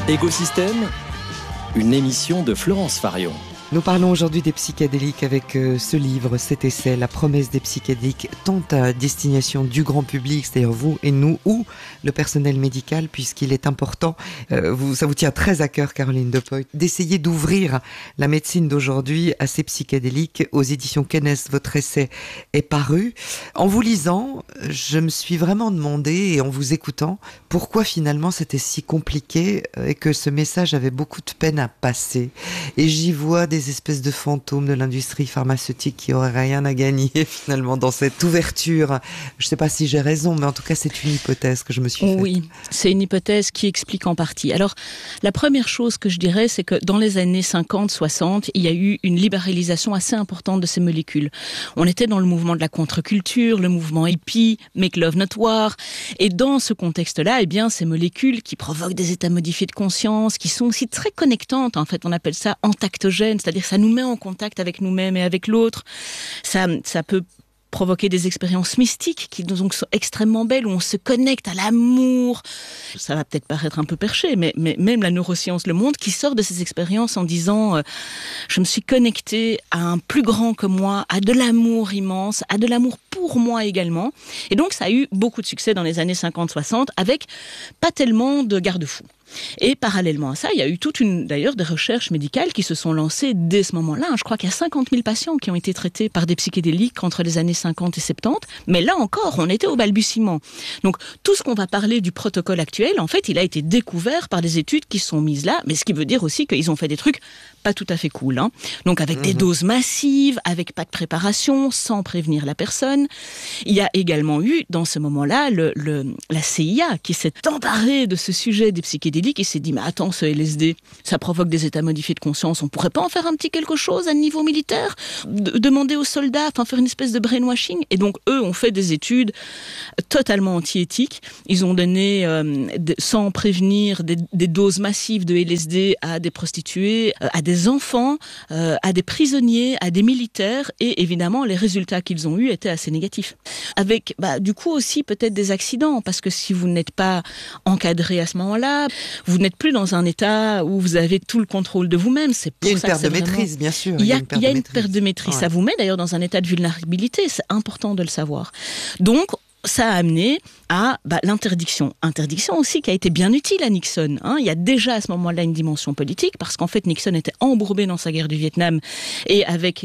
Écosystème, une émission de Florence Farion. Nous parlons aujourd'hui des psychédéliques avec ce livre, cet essai, La promesse des psychédéliques, tant à destination du grand public, c'est-à-dire vous et nous, ou le personnel médical, puisqu'il est important, ça vous tient très à cœur, Caroline Depoy, d'essayer d'ouvrir la médecine d'aujourd'hui à ces psychédéliques. Aux éditions Kennes, votre essai est paru. En vous lisant, je me suis vraiment demandé, et en vous écoutant, pourquoi finalement c'était si compliqué et que ce message avait beaucoup de peine à passer. Et j'y vois des espèces de fantômes de l'industrie pharmaceutique qui auraient rien à gagner finalement dans cette ouverture. Je ne sais pas si j'ai raison, mais en tout cas c'est une hypothèse que je me suis faite. Oui, c'est une hypothèse qui explique en partie. Alors, la première chose que je dirais, c'est que dans les années 50-60, il y a eu une libéralisation assez importante de ces molécules. On était dans le mouvement de la contre-culture, le mouvement hippie, Make Love Not War, et dans ce contexte-là, eh bien, ces molécules qui provoquent des états modifiés de conscience, qui sont aussi très connectantes, en fait, on appelle ça entactogènes, c'est-à-dire que ça nous met en contact avec nous-mêmes et avec l'autre. Ça peut provoquer des expériences mystiques qui donc sont extrêmement belles, où on se connecte à l'amour. Ça va peut-être paraître un peu perché, mais même la neuroscience le montre, qui sort de ces expériences en disant je me suis connecté à un plus grand que moi, à de l'amour immense, à de l'amour pour moi également. Et donc ça a eu beaucoup de succès dans les années 50-60, avec pas tellement de garde-fous. Et parallèlement à ça, il y a eu d'ailleurs des recherches médicales qui se sont lancées dès ce moment-là. Je crois qu'il y a 50 000 patients qui ont été traités par des psychédéliques entre les années 50 et 70. Mais là encore, on était au balbutiement. Donc, tout ce qu'on va parler du protocole actuel, en fait, il a été découvert par des études qui sont mises là. Mais ce qui veut dire aussi qu'ils ont fait des trucs pas tout à fait cool. Donc, avec des doses massives, avec pas de préparation, sans prévenir la personne. Il y a également eu, dans ce moment-là, la CIA qui s'est emparée de ce sujet des psychédéliques. Il s'est dit, mais attends, ce LSD, ça provoque des états modifiés de conscience, on pourrait pas en faire un petit quelque chose à niveau militaire, demander aux soldats, faire une espèce de brainwashing. Et donc eux ont fait des études totalement anti-éthiques. Ils ont donné, sans prévenir, des doses massives de LSD à des prostituées, à des enfants, à des prisonniers, à des militaires, et évidemment les résultats qu'ils ont eus étaient assez négatifs. Avec du coup aussi peut-être des accidents, parce que si vous n'êtes pas encadré à ce moment-là, vous n'êtes plus dans un état où vous avez tout le contrôle de vous-même. C'est pour il y a une ça perte que de maîtrise, bien sûr. Il y a une perte de maîtrise. Ouais. Ça vous met d'ailleurs dans un état de vulnérabilité. C'est important de le savoir. Donc, ça a amené à l'interdiction. Interdiction aussi qui a été bien utile à Nixon. Il y a déjà à ce moment-là une dimension politique, parce qu'en fait Nixon était embourbé dans sa guerre du Vietnam, et avec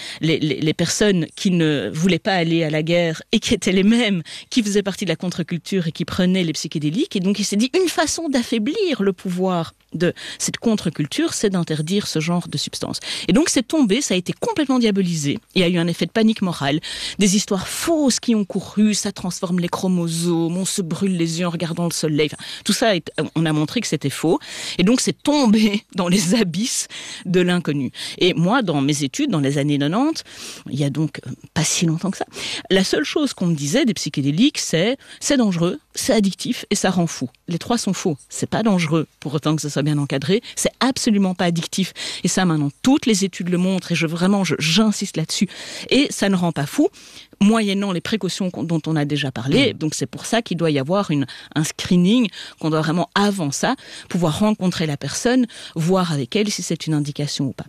les personnes qui ne voulaient pas aller à la guerre et qui étaient les mêmes qui faisaient partie de la contre-culture et qui prenaient les psychédéliques. Et donc il s'est dit, une façon d'affaiblir le pouvoir de cette contre-culture, c'est d'interdire ce genre de substances. Et donc c'est tombé, ça a été complètement diabolisé. Il y a eu un effet de panique morale, des histoires fausses qui ont couru, ça transforme les chromosomes, on se brûle les yeux en regardant le soleil. Tout ça, on a montré que c'était faux. Et donc c'est tombé dans les abysses de l'inconnu. Et moi, dans mes études, dans les années 90, il y a donc pas si longtemps que ça, la seule chose qu'on me disait des psychédéliques, c'est dangereux, c'est addictif et ça rend fou. Les trois sont faux. C'est pas dangereux pour autant que ça soit bien encadré. C'est absolument pas addictif. Et ça, maintenant, toutes les études le montrent et j'insiste là-dessus. Et ça ne rend pas fou, moyennant les précautions dont on a déjà parlé. Donc c'est pour ça qu'il doit y avoir un screening, qu'on doit vraiment, avant ça, pouvoir rencontrer la personne, voir avec elle si c'est une indication ou pas.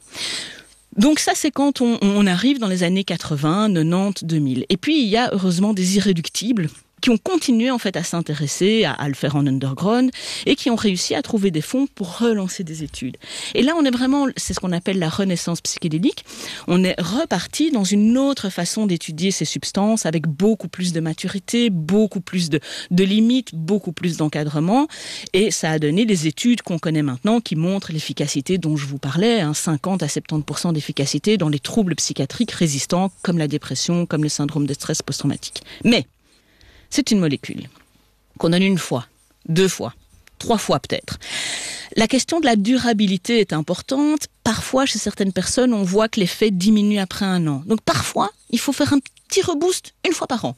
Donc ça, c'est quand on arrive dans les années 80, 90, 2000. Et puis, il y a heureusement des irréductibles qui ont continué en fait à s'intéresser, à le faire en underground, et qui ont réussi à trouver des fonds pour relancer des études. Et là, on est vraiment, c'est ce qu'on appelle la renaissance psychédélique. On est reparti dans une autre façon d'étudier ces substances, avec beaucoup plus de maturité, beaucoup plus de limites, beaucoup plus d'encadrement, et ça a donné des études qu'on connaît maintenant qui montrent l'efficacité dont je vous parlais, 50 à 70% d'efficacité dans les troubles psychiatriques résistants, comme la dépression, comme le syndrome de stress post-traumatique. Mais c'est une molécule qu'on donne une fois, 2 fois, 3 fois peut-être. La question de la durabilité est importante. Parfois, chez certaines personnes, on voit que l'effet diminue après 1 an. Donc parfois, il faut faire un petit reboost 1 fois par an.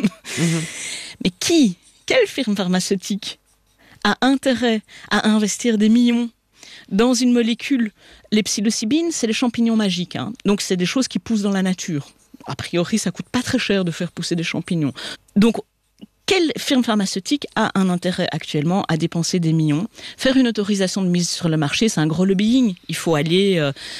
Mais quelle firme pharmaceutique a intérêt à investir des millions dans une molécule? Les psilocybines, c'est les champignons magiques. Donc c'est des choses qui poussent dans la nature. A priori, ça coûte pas très cher de faire pousser des champignons. Donc Quelle firme pharmaceutique a un intérêt actuellement à dépenser des millions? Faire une autorisation de mise sur le marché, c'est un gros lobbying. Il faut aller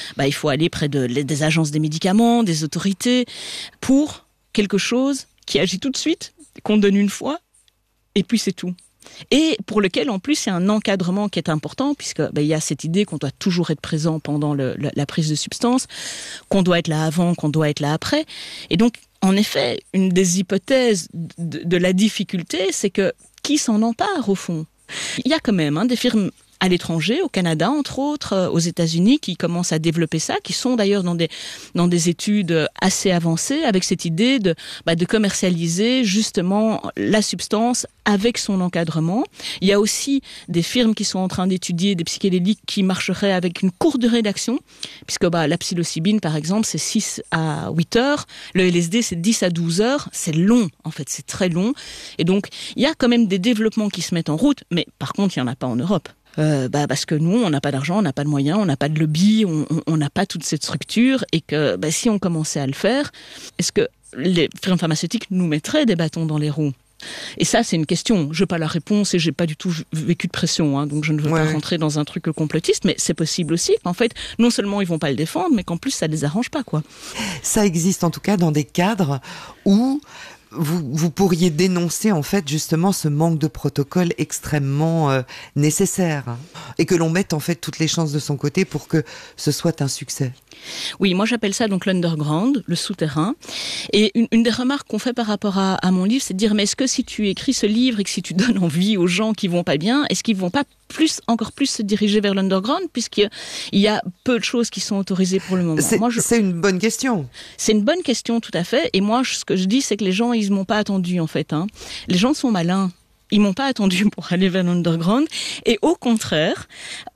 près des agences des médicaments, des autorités, pour quelque chose qui agit tout de suite, qu'on donne une fois, et puis c'est tout. Et pour lequel, en plus, il y a un encadrement qui est important, puisque il y a cette idée qu'on doit toujours être présent pendant la prise de substance, qu'on doit être là avant, qu'on doit être là après. Et donc, en effet, une des hypothèses de la difficulté, c'est que qui s'en empare, au fond? Il y a quand même des firmes à l'étranger, au Canada, entre autres, aux États-Unis, qui commencent à développer ça, qui sont d'ailleurs dans des études assez avancées, avec cette idée de commercialiser justement la substance avec son encadrement. Il y a aussi des firmes qui sont en train d'étudier des psychédéliques qui marcheraient avec une courte durée d'action, puisque la psilocybine, par exemple, c'est 6 à 8 heures, le LSD, c'est 10 à 12 heures, c'est long, en fait, c'est très long. Et donc, il y a quand même des développements qui se mettent en route, mais par contre, il n'y en a pas en Europe. Parce que nous, on n'a pas d'argent, on n'a pas de moyens, on n'a pas de lobby, on n'a pas toute cette structure, et que si on commençait à le faire, est-ce que les firmes pharmaceutiques nous mettraient des bâtons dans les roues? Et ça, c'est une question. Je n'ai pas la réponse et j'ai pas du tout vécu de pression, donc je ne veux pas rentrer dans un truc complotiste, mais c'est possible aussi qu'en fait, non seulement ils vont pas le défendre, mais qu'en plus ça les arrange pas, quoi. Ça existe en tout cas dans des cadres où vous pourriez dénoncer en fait justement ce manque de protocole extrêmement nécessaire, et que l'on mette en fait toutes les chances de son côté pour que ce soit un succès. Oui, moi j'appelle ça donc l'underground, le souterrain. Et une des remarques qu'on fait par rapport à mon livre, c'est de dire, mais est-ce que si tu écris ce livre et que si tu donnes envie aux gens qui vont pas bien, est-ce qu'ils vont pas encore plus se diriger vers l'underground, puisqu'il y a peu de choses qui sont autorisées pour le moment? C'est une bonne question. C'est une bonne question, tout à fait. Et moi, ce que je dis, c'est que les gens, ils m'ont pas attendu, en fait. Les gens sont malins. Ils m'ont pas attendu pour aller vers l'underground. Et au contraire,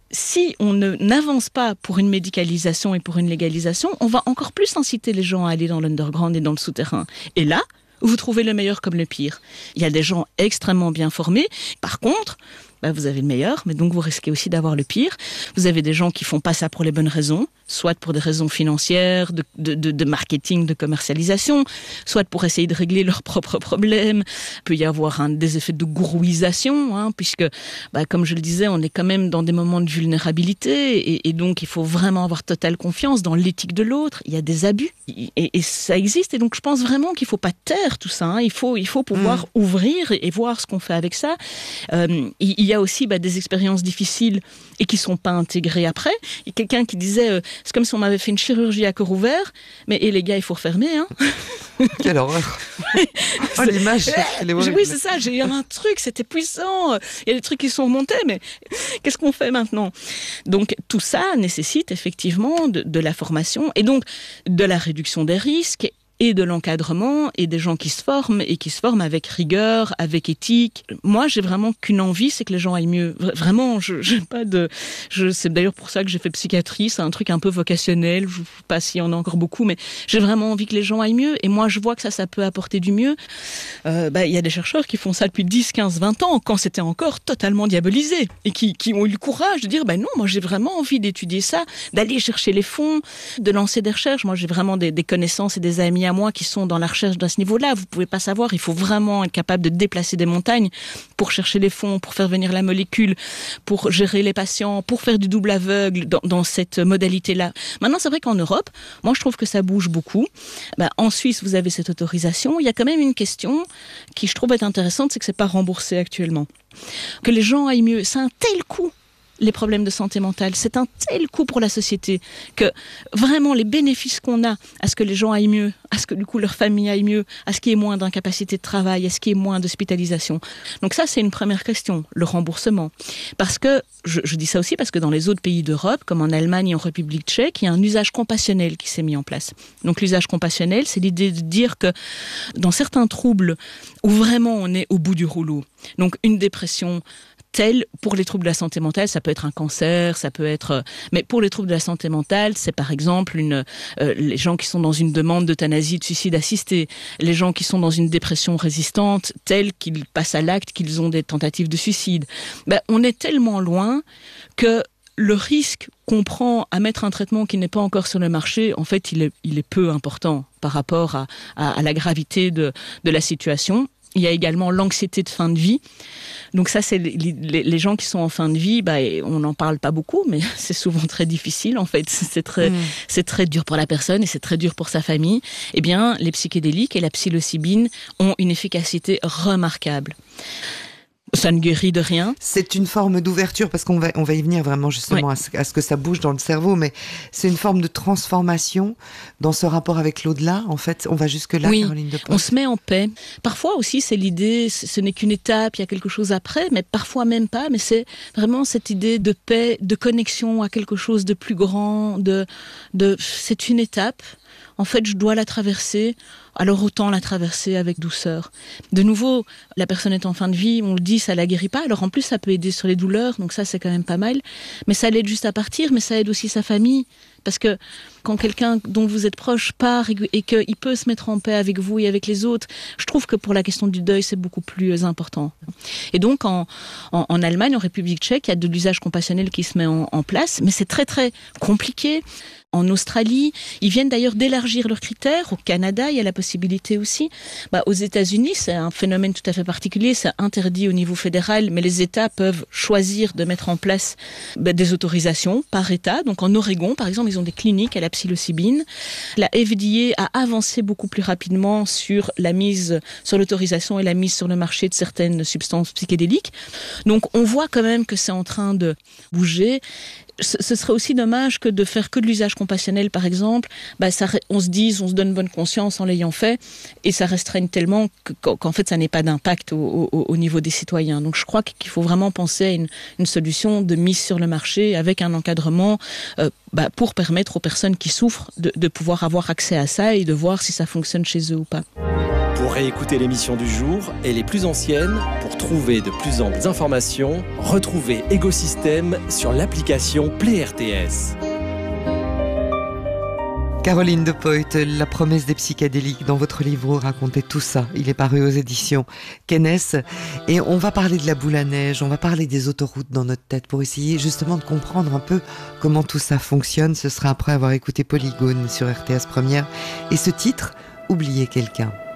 si on n'avance pas pour une médicalisation et pour une légalisation, on va encore plus inciter les gens à aller dans l'underground et dans le souterrain. Et là, vous trouvez le meilleur comme le pire. Il y a des gens extrêmement bien formés. Par contre, vous avez le meilleur, mais donc vous risquez aussi d'avoir le pire. Vous avez des gens qui font pas ça pour les bonnes raisons, soit pour des raisons financières, de marketing, de commercialisation, soit pour essayer de régler leurs propres problèmes. Il peut y avoir des effets de gourouisation, puisque, comme je le disais, on est quand même dans des moments de vulnérabilité, et donc il faut vraiment avoir totale confiance dans l'éthique de l'autre. Il y a des abus, et ça existe, et donc je pense vraiment qu'il faut pas taire tout ça. Il faut pouvoir ouvrir et voir ce qu'on fait avec ça. Il y a aussi des expériences difficiles et qui sont pas intégrées après. Il y a quelqu'un qui disait, c'est comme si on m'avait fait une chirurgie à cœur ouvert, mais les gars, il faut refermer. Quelle horreur. L'image, elle est horrible. Oui, c'est ça, j'ai eu un truc, c'était puissant. Il y a des trucs qui sont remontés, mais qu'est-ce qu'on fait maintenant? Donc, tout ça nécessite effectivement de la formation, et donc de la réduction des risques, et de l'encadrement, et des gens qui se forment, et qui se forment avec rigueur, avec éthique. Moi, j'ai vraiment qu'une envie, c'est que les gens aillent mieux. Vraiment, c'est d'ailleurs pour ça que j'ai fait psychiatrie, c'est un truc un peu vocationnel, je ne sais pas s'il y en a encore beaucoup, mais j'ai vraiment envie que les gens aillent mieux, et moi, je vois que ça peut apporter du mieux. Il y a des chercheurs qui font ça depuis 10, 15, 20 ans, quand c'était encore totalement diabolisé, et qui ont eu le courage de dire, non, moi, j'ai vraiment envie d'étudier ça, d'aller chercher les fonds, de lancer des recherches. Moi, j'ai vraiment des connaissances et des amis à moi qui sont dans la recherche à ce niveau-là. Vous pouvez pas savoir, il faut vraiment être capable de déplacer des montagnes pour chercher les fonds, pour faire venir la molécule, pour gérer les patients, pour faire du double aveugle dans cette modalité-là. Maintenant, c'est vrai qu'en Europe, moi je trouve que ça bouge beaucoup. En Suisse, vous avez cette autorisation. Il y a quand même une question qui je trouve être intéressante, c'est que c'est pas remboursé actuellement. Que les gens aillent mieux, c'est un tel coût. Les problèmes de santé mentale, c'est un tel coût pour la société que vraiment les bénéfices qu'on a à ce que les gens aillent mieux, à ce que du coup leur famille aille mieux, à ce qu'il y ait moins d'incapacité de travail, à ce qu'il y ait moins d'hospitalisation. Donc ça, c'est une première question, le remboursement. Parce que, je dis ça aussi parce que dans les autres pays d'Europe, comme en Allemagne et en République tchèque, il y a un usage compassionnel qui s'est mis en place. Donc l'usage compassionnel, c'est l'idée de dire que dans certains troubles où vraiment on est au bout du rouleau, donc une dépression, pour les troubles de la santé mentale, ça peut être un cancer, ça peut être... Mais pour les troubles de la santé mentale, c'est par exemple les gens qui sont dans une demande d'euthanasie, de suicide assisté, les gens qui sont dans une dépression résistante, tels qu'ils passent à l'acte, qu'ils ont des tentatives de suicide. On est tellement loin que le risque qu'on prend à mettre un traitement qui n'est pas encore sur le marché, en fait, il est peu important par rapport à la gravité de la situation. Il y a également l'anxiété de fin de vie. Donc ça, c'est les gens qui sont en fin de vie, on n'en parle pas beaucoup, mais c'est souvent très difficile en fait. C'est très dur pour la personne et c'est très dur pour sa famille. Eh bien, les psychédéliques et la psilocybine ont une efficacité remarquable. Ça ne guérit de rien. C'est une forme d'ouverture, parce qu'on va y venir vraiment justement à ce que ça bouge dans le cerveau, mais c'est une forme de transformation dans ce rapport avec l'au-delà. En fait, on va jusque-là, Caroline Depolt. On se met en paix. Parfois aussi, c'est l'idée, ce n'est qu'une étape, il y a quelque chose après, mais parfois même pas, mais c'est vraiment cette idée de paix, de connexion à quelque chose de plus grand, c'est une étape. En fait, je dois la traverser, alors autant la traverser avec douceur. De nouveau, la personne est en fin de vie, on le dit, ça la guérit pas. Alors en plus, ça peut aider sur les douleurs, donc ça, c'est quand même pas mal. Mais ça l'aide juste à partir, mais ça aide aussi sa famille. Parce que quand quelqu'un dont vous êtes proche part et qu'il peut se mettre en paix avec vous et avec les autres, je trouve que pour la question du deuil, c'est beaucoup plus important. Et donc, en Allemagne, en République tchèque, il y a de l'usage compassionnel qui se met en place, mais c'est très, très compliqué. En Australie, ils viennent d'ailleurs d'élargir leurs critères. Au Canada, il y a la possibilité aussi. Aux États-Unis, c'est un phénomène tout à fait particulier. C'est interdit au niveau fédéral, mais les États peuvent choisir de mettre en place des autorisations par État. Donc en Oregon, par exemple, ils ont des cliniques à la psilocybine. La FDA a avancé beaucoup plus rapidement sur l'autorisation et la mise sur le marché de certaines substances psychédéliques. Donc on voit quand même que c'est en train de bouger. Ce serait aussi dommage que de faire que de l'usage compassionnel, par exemple, on se donne bonne conscience en l'ayant fait, et ça restreigne tellement qu'en fait, ça n'ait pas d'impact au niveau des citoyens. Donc, je crois qu'il faut vraiment penser à une solution de mise sur le marché avec un encadrement pour permettre aux personnes qui souffrent de pouvoir avoir accès à ça et de voir si ça fonctionne chez eux ou pas. Pour réécouter l'émission du jour et les plus anciennes, pour trouver de plus amples informations, retrouvez Écosystème sur l'application Play RTS. Caroline Depolt, La promesse des psychédéliques, dans votre livre, vous racontez tout ça. Il est paru aux éditions Kennes. Et on va parler de la boule à neige, on va parler des autoroutes dans notre tête pour essayer justement de comprendre un peu comment tout ça fonctionne. Ce sera après avoir écouté Polygone sur RTS Première. Et ce titre, Oublier quelqu'un.